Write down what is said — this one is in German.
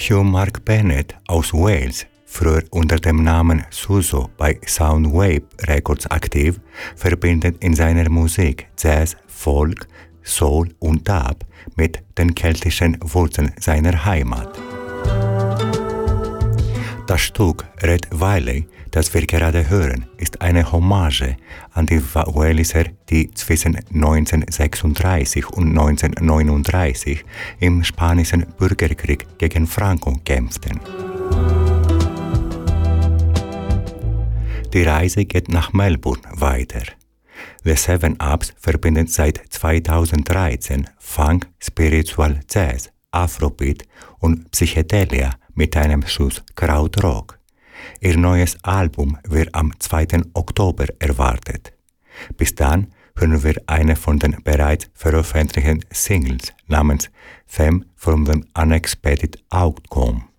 Hugh Mark Bennett aus Wales, früher unter dem Namen Suso bei Soundwave Records aktiv, verbindet in seiner Musik Jazz, Folk, Soul und Dub mit den keltischen Wurzeln seiner Heimat. Das Stück Red Valley, das wir gerade hören, ist eine Hommage an die Waliser, die zwischen 1936 und 1939 im Spanischen Bürgerkrieg gegen Franco kämpften. Die Reise geht nach Melbourne weiter. The Seven Ups verbindet seit 2013 Funk, Spiritual Jazz, Afrobeat und Psychedelia mit einem Schuss Krautrock. Ihr neues Album wird am 2. Oktober erwartet. Bis dann hören wir eine von den bereits veröffentlichten Singles namens Theme from the Unexpected Outcome.